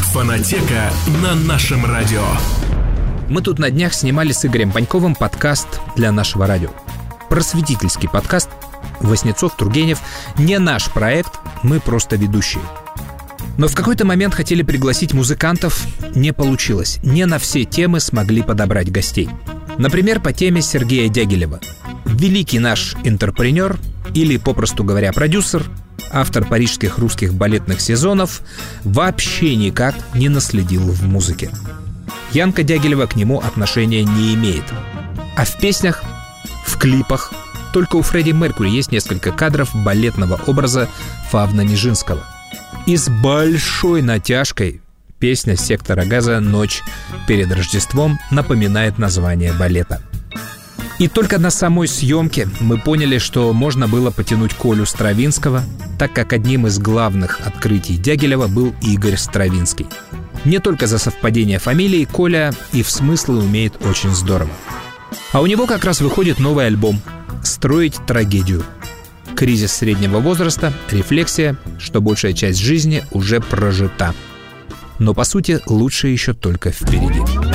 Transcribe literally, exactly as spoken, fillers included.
Фонотека на нашем радио. Мы тут на днях снимали с Игорем Паньковым подкаст для нашего радио. Просветительский подкаст. Васнецов, Тургенев. Не наш проект, мы просто ведущие. Но в какой-то момент хотели пригласить музыкантов, не получилось. Не на все темы смогли подобрать гостей. Например, по теме Сергея Дягилева. Великий наш интерпренер, или, попросту говоря, продюсер, автор парижских русских балетных сезонов, вообще никак не наследил в музыке. Янка Дягилева к нему отношения не имеет. А в песнях, в клипах только у Фредди Меркьюри есть несколько кадров балетного образа Фавна Нижинского. И с большой натяжкой песня «Сектора газа. Ночь перед Рождеством» напоминает название балета. И только на самой съемке мы поняли, что можно было потянуть Колю Стравинского, так как одним из главных открытий Дягилева был Игорь Стравинский. Не только за совпадение фамилий, Коля и в смыслы умеет очень здорово. А у него как раз выходит новый альбом «Строить трагедию». Кризис среднего возраста, рефлексия, что большая часть жизни уже прожита. Но, по сути, лучше еще только впереди.